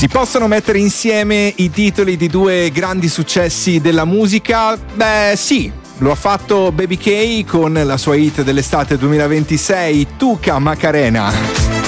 Si possono mettere insieme i titoli di due grandi successi della musica? Beh, sì. Lo ha fatto Baby K con la sua hit dell'estate 2026, Tuca Macarena.